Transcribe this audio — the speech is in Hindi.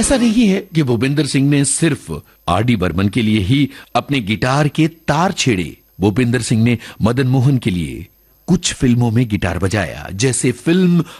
ऐसा नहीं है कि भूपेंद्र सिंह ने सिर्फ आर डी बर्मन के लिए ही अपने गिटार के तार छेड़े। भूपेंद्र सिंह ने मदन मोहन के लिए कुछ फिल्मों में गिटार बजाया, जैसे फिल्म